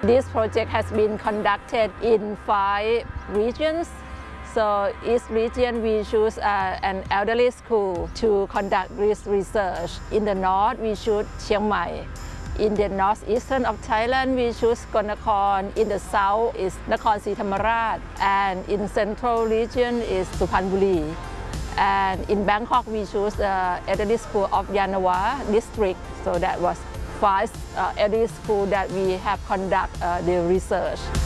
This project has been conducted in 5 regions. So each region we choose an elderly school to conduct this research. In the north we choose Chiang Mai. In the northeastern of Thailand we choose Skon-Nakhon. In the south is Nakhon Si Thammarat. And in central region is Suphanburi. And in Bangkok we choose the elderly school of Yannawa district. So that was 5 elderly schools that we have conduct the research.